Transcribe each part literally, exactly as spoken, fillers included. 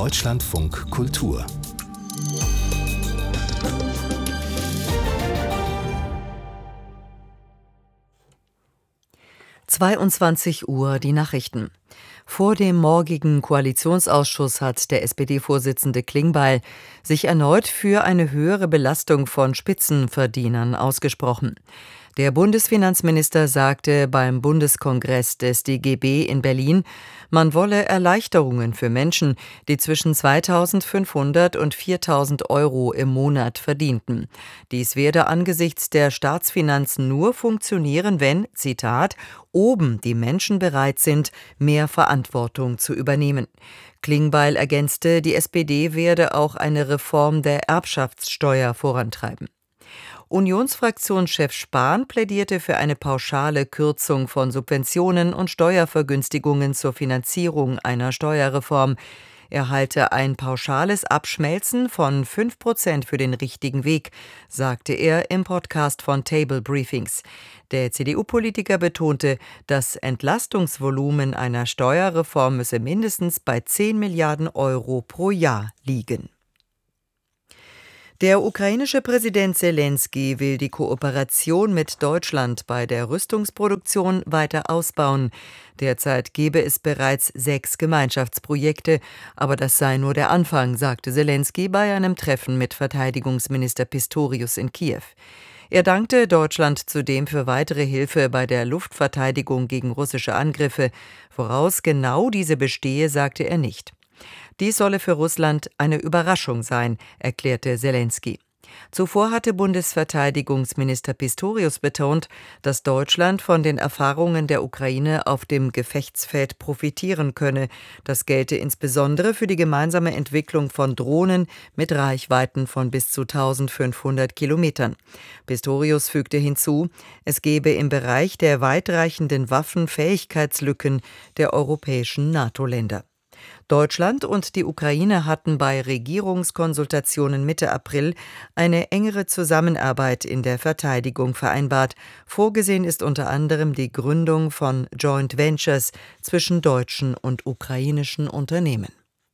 Deutschlandfunk Kultur zweiundzwanzig Uhr die Nachrichten. Vor dem morgigen Koalitionsausschuss hat der S P D-Vorsitzende Klingbeil sich erneut für eine höhere Belastung von Spitzenverdienern ausgesprochen. Der Bundesfinanzminister sagte beim Bundeskongress des D G B in Berlin, man wolle Erleichterungen für Menschen, die zwischen zweitausendfünfhundert und viertausend Euro im Monat verdienten. Dies werde angesichts der Staatsfinanzen nur funktionieren, wenn, Zitat, oben die Menschen bereit sind, mehr Verantwortung zu übernehmen. Klingbeil ergänzte, die S P D werde auch eine Reform der Erbschaftssteuer vorantreiben. Unionsfraktionschef Spahn plädierte für eine pauschale Kürzung von Subventionen und Steuervergünstigungen zur Finanzierung einer Steuerreform. Er halte ein pauschales Abschmelzen von fünf Prozent für den richtigen Weg, sagte er im Podcast von Table Briefings. Der C D U-Politiker betonte, das Entlastungsvolumen einer Steuerreform müsse mindestens bei zehn Milliarden Euro pro Jahr liegen. Der ukrainische Präsident Selenskyj will die Kooperation mit Deutschland bei der Rüstungsproduktion weiter ausbauen. Derzeit gebe es bereits sechs Gemeinschaftsprojekte, aber das sei nur der Anfang, sagte Selenskyj bei einem Treffen mit Verteidigungsminister Pistorius in Kiew. Er dankte Deutschland zudem für weitere Hilfe bei der Luftverteidigung gegen russische Angriffe. Woraus genau diese bestehe, sagte er nicht. Dies solle für Russland eine Überraschung sein, erklärte Selenskyj. Zuvor hatte Bundesverteidigungsminister Pistorius betont, dass Deutschland von den Erfahrungen der Ukraine auf dem Gefechtsfeld profitieren könne. Das gelte insbesondere für die gemeinsame Entwicklung von Drohnen mit Reichweiten von bis zu eintausendfünfhundert Kilometern. Pistorius fügte hinzu, es gebe im Bereich der weitreichenden Waffen Fähigkeitslücken der europäischen NATO-Länder. Deutschland und die Ukraine hatten bei Regierungskonsultationen Mitte April eine engere Zusammenarbeit in der Verteidigung vereinbart. Vorgesehen ist unter anderem die Gründung von Joint Ventures zwischen deutschen und ukrainischen Unternehmen.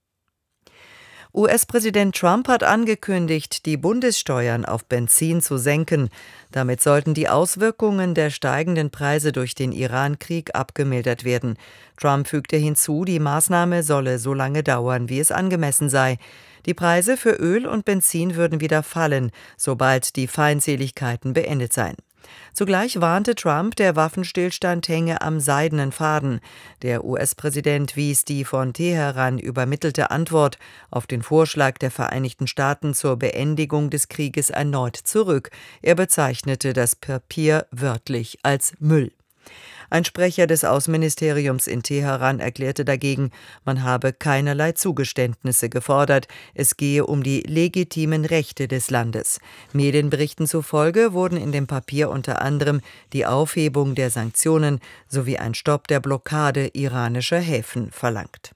U S-Präsident Trump hat angekündigt, die Bundessteuern auf Benzin zu senken. Damit sollten die Auswirkungen der steigenden Preise durch den Iran-Krieg abgemildert werden. Trump fügte hinzu, die Maßnahme solle so lange dauern, wie es angemessen sei. Die Preise für Öl und Benzin würden wieder fallen, sobald die Feindseligkeiten beendet seien. Zugleich warnte Trump, der Waffenstillstand hänge am seidenen Faden. Der U S-Präsident wies die von Teheran übermittelte Antwort auf den Vorschlag der Vereinigten Staaten zur Beendigung des Krieges erneut zurück. Er bezeichnete das Papier wörtlich als Müll. Ein Sprecher des Außenministeriums in Teheran erklärte dagegen, man habe keinerlei Zugeständnisse gefordert, es gehe um die legitimen Rechte des Landes. Medienberichten zufolge wurden in dem Papier unter anderem die Aufhebung der Sanktionen sowie ein Stopp der Blockade iranischer Häfen verlangt.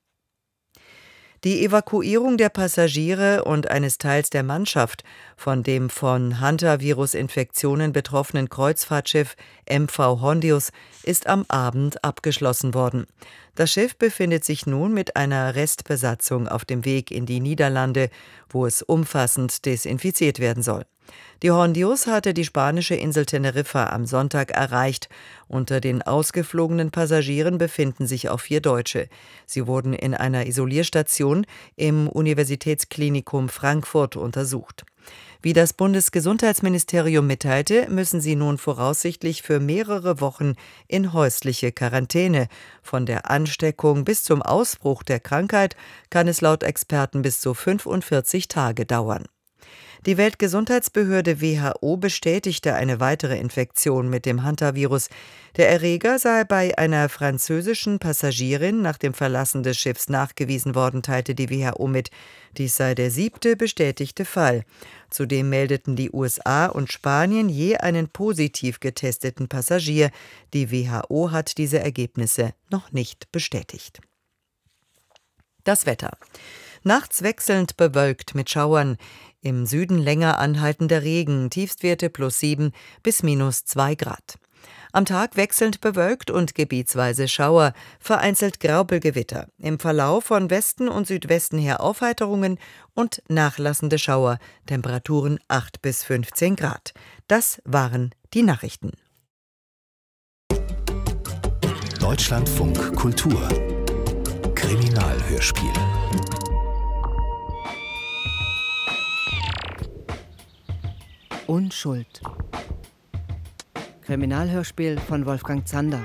Die Evakuierung der Passagiere und eines Teils der Mannschaft von dem von Hantavirus-Infektionen betroffenen Kreuzfahrtschiff M V Hondius ist am Abend abgeschlossen worden. Das Schiff befindet sich nun mit einer Restbesatzung auf dem Weg in die Niederlande, wo es umfassend desinfiziert werden soll. Die Hondius hatte die spanische Insel Teneriffa am Sonntag erreicht. Unter den ausgeflogenen Passagieren befinden sich auch vier Deutsche. Sie wurden in einer Isolierstation im Universitätsklinikum Frankfurt untersucht. Wie das Bundesgesundheitsministerium mitteilte, müssen sie nun voraussichtlich für mehrere Wochen in häusliche Quarantäne. Von der Ansteckung bis zum Ausbruch der Krankheit kann es laut Experten bis zu fünfundvierzig Tage dauern. Die Weltgesundheitsbehörde W H O bestätigte eine weitere Infektion mit dem Hantavirus. Der Erreger sei bei einer französischen Passagierin nach dem Verlassen des Schiffs nachgewiesen worden, teilte die W H O mit. Dies sei der siebte bestätigte Fall. Zudem meldeten die U S A und Spanien je einen positiv getesteten Passagier. Die W H O hat diese Ergebnisse noch nicht bestätigt. Das Wetter. Nachts wechselnd bewölkt mit Schauern. Im Süden länger anhaltender Regen, Tiefstwerte plus sieben bis minus zwei Grad. Am Tag wechselnd bewölkt und gebietsweise Schauer, vereinzelt Graupelgewitter. Im Verlauf von Westen und Südwesten her Aufheiterungen und nachlassende Schauer. Temperaturen acht bis fünfzehn Grad. Das waren die Nachrichten. Deutschlandfunk Kultur Kriminalhörspiel. Unschuld. Kriminalhörspiel von Wolfgang Zander.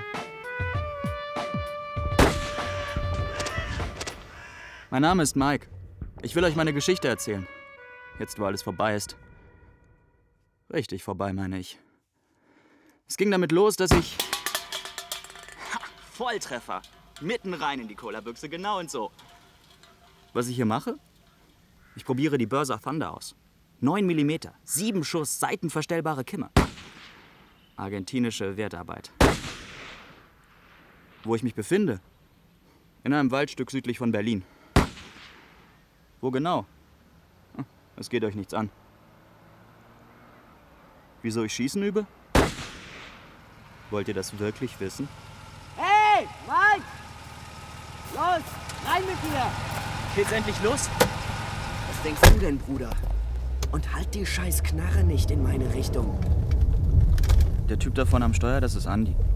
Mein Name ist Mike. Ich will euch meine Geschichte erzählen. Jetzt, wo alles vorbei ist. Richtig vorbei, meine ich. Es ging damit los, dass ich... Ha, Volltreffer. Mitten rein in die Cola-Büchse, genau und so. Was ich hier mache? Ich probiere die Börser Thunder aus. neun Millimeter, sieben Schuss, seitenverstellbare Kimme. Argentinische Wertarbeit. Wo ich mich befinde? In einem Waldstück südlich von Berlin. Wo genau? Es geht euch nichts an. Wieso ich Schießen übe? Wollt ihr das wirklich wissen? Hey, Mike! Los, rein mit dir! Geht's endlich los? Was denkst du denn, Bruder? Und halt die scheiß Knarre nicht in meine Richtung. Der Typ da vorne am Steuer, das ist Andi.